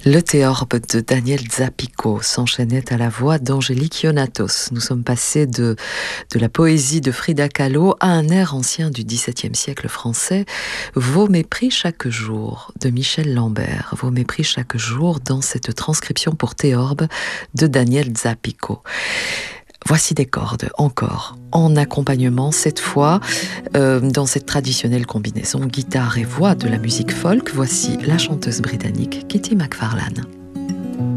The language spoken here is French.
Le théorbe de Daniel Zapico s'enchaînait à la voix d'Angélique Ionatos. Nous sommes passés de la poésie de Frida Kahlo à un air ancien du XVIIe siècle français, Vos mépris chaque jour, de Michel Lambert. Vos mépris chaque jour dans cette transcription pour théorbe de Daniel Zapico. Voici des cordes, encore, en accompagnement, cette fois, dans cette traditionnelle combinaison guitare et voix de la musique folk. Voici la chanteuse britannique Kitty McFarlane.